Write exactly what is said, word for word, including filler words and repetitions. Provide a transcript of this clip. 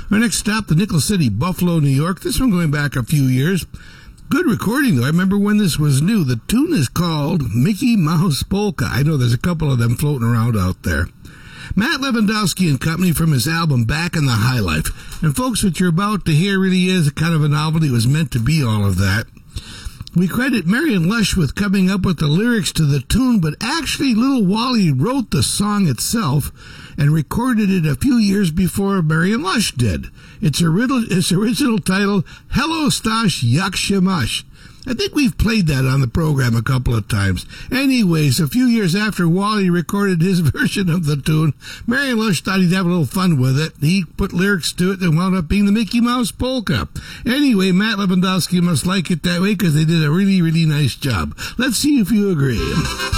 Our next stop, the Nickel City, Buffalo, New York. This one going back a few years. Good recording, though. I remember when this was new. The tune is called Mickey Mouse Polka. I know there's a couple of them floating around out there. Matt Lewandowski and company from his album Back in the High Life. And folks, what you're about to hear really is a kind of a novelty. It was meant to be all of that. We credit Marion Lush with coming up with the lyrics to the tune, but actually Little Wally wrote the song itself and recorded it a few years before Marion Lush did. Its original, its original title, Hello Stash Yakshamash. I think we've played that on the program a couple of times. Anyways, a few years after Wally recorded his version of the tune, Marion Lush thought he'd have a little fun with it. He put lyrics to it and wound up being the Mickey Mouse Polka. Anyway, Matt Lewandowski must like it that way because they did a really, really nice job. Let's see if you agree.